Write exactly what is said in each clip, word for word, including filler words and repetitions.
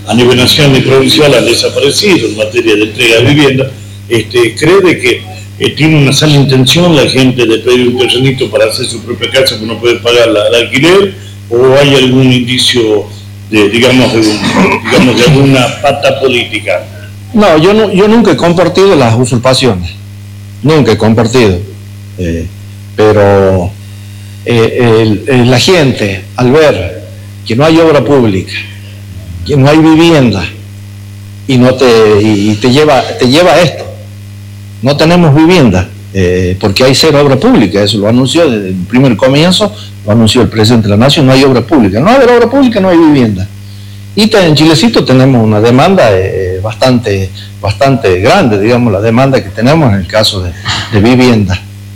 a nivel nacional y provincial han desaparecido en materia de entrega de vivienda, este, ¿cree de que eh, tiene una sana intención la gente de pedir un terrenito para hacer su propia casa que no puede pagar la, el alquiler, o hay algún indicio de, digamos, de, un, digamos, de alguna pata política? No, yo, no, yo nunca he compartido las usurpaciones, nunca he compartido, eh, pero eh, el, el, la gente al ver que no hay obra pública, que no hay vivienda, y no te, y te lleva, te lleva a esto, no tenemos vivienda, eh, porque hay cero obra pública, eso lo anunció desde el primer comienzo, lo anunció el presidente de la Nación, no hay obra pública, no hay obra pública, no hay vivienda. Y en Chilecito tenemos una demanda eh, bastante, bastante grande, digamos, la demanda que tenemos en el caso de, de vivienda.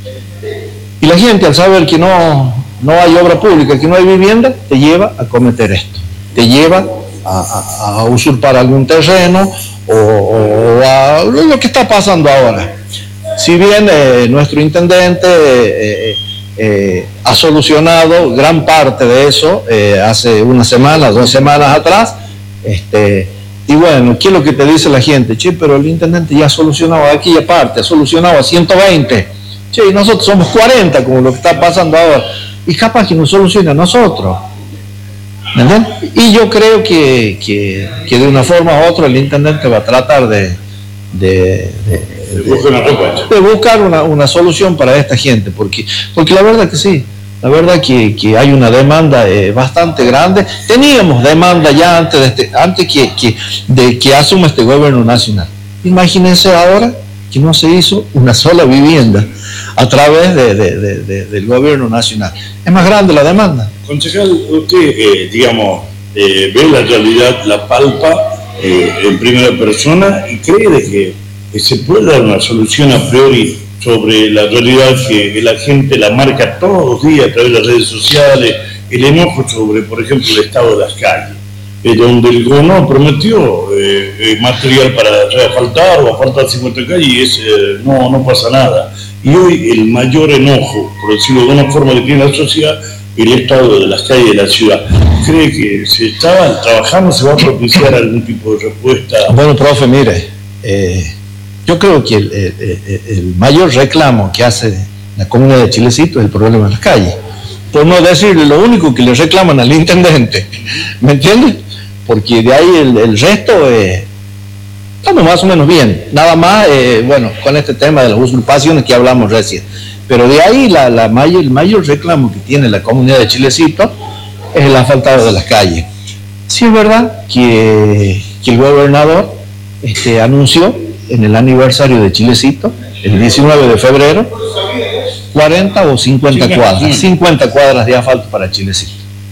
Y la gente, al saber que no, no hay obra pública, que no hay vivienda, te lleva a cometer esto, te lleva a, a, a usurpar algún terreno o, o a lo que está pasando ahora. Si bien eh, nuestro intendente eh, eh, ha solucionado gran parte de eso eh, hace una semana, dos semanas atrás, este, y bueno, ¿qué es lo que te dice la gente? Che, pero el intendente ya ha solucionado aquella parte, ha solucionado a ciento veinte, che, y nosotros somos cuarenta, como lo que está pasando ahora, y capaz que nos soluciona a nosotros. ¿Entiendes? Y yo creo que, que, que de una forma u otra el intendente va a tratar de, de, de De buscar una, de buscar una, una solución para esta gente, porque, porque la verdad que sí, la verdad que, que hay una demanda eh, bastante grande. Teníamos demanda ya antes de este, antes que, que, de que asuma este gobierno nacional. Imagínense ahora que no se hizo una sola vivienda a través de, de, de, de, del gobierno nacional. Es más grande la demanda. Concejal, usted, eh, digamos, eh, ve la realidad, la palpa eh, en primera persona y cree de que que se puede dar una solución a priori sobre la realidad que la gente la marca todos los días a través de las redes sociales, el enojo sobre, por ejemplo, el estado de las calles, eh, donde el gobernador prometió eh, eh, material para asfaltar o asfaltar cincuenta calles y es, eh, no, no pasa nada. Y hoy el mayor enojo, por decirlo de alguna forma, que tiene la sociedad, el estado de las calles de la ciudad. ¿Cree que se está trabajando, se va a propiciar algún tipo de respuesta? Bueno, profe, mire, eh, yo creo que el, el, el mayor reclamo que hace la comunidad de Chilecito es el problema de las calles. Por no decirle lo único que le reclaman al intendente, ¿me entiendes? Porque de ahí el, el resto eh, estamos más o menos bien. Nada más, eh, bueno, con este tema de las usurpaciones que hablamos recién. Pero de ahí la, la mayor, el mayor reclamo que tiene la comunidad de Chilecito es el asfaltado de las calles. Sí es verdad que, que el gobernador este, anunció en el aniversario de Chilecito, el diecinueve de febrero, cuarenta o cincuenta cuadras, cincuenta cuadras de asfalto para Chilecito.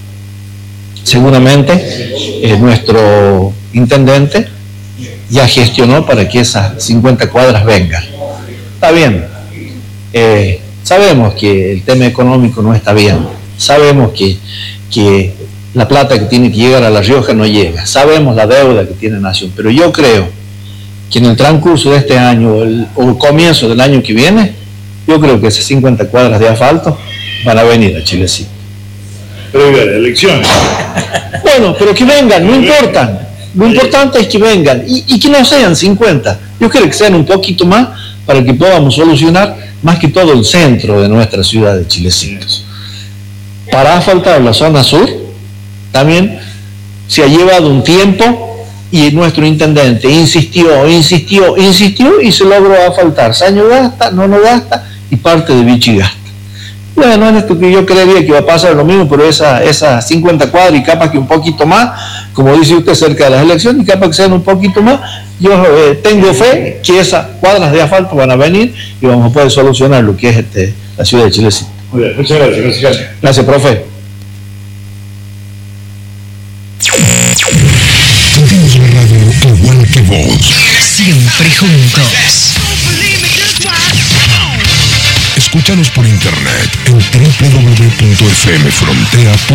Seguramente eh, nuestro intendente ya gestionó para que esas cincuenta cuadras vengan. Está bien, eh, sabemos que el tema económico no está bien, sabemos que, que la plata que tiene que llegar a La Rioja no llega, sabemos la deuda que tiene Nación, pero yo creo que en el transcurso de este año el, o el comienzo del año que viene, yo creo que esas cincuenta cuadras de asfalto van a venir a Chilecito. Pero las elecciones. Bueno, pero que vengan, no importan. Lo importante es que vengan y, y que no sean cincuenta. Yo creo que sean un poquito más para que podamos solucionar más que todo el centro de nuestra ciudad de Chilecito. Para asfaltar la zona sur, también se ha llevado un tiempo. Y nuestro intendente insistió, insistió, insistió y se logró asfaltar. Saño Gasta, Nono Gasta y parte de Vichy Gasta. Bueno, en esto que yo creería que va a pasar lo mismo, pero esas esa cincuenta cuadras y capaz que un poquito más, como dice usted, cerca de las elecciones, y capaz que sean un poquito más, yo eh, tengo fe que esas cuadras de asfalto van a venir y vamos a poder solucionar lo que es este, la ciudad de Chilecito. Muy bien, muchas gracias. Gracias, gracias profe. Sentimos la radio igual que vos. Siempre juntos. Escúchanos por internet en doble u doble u doble u punto f m frontera punto com.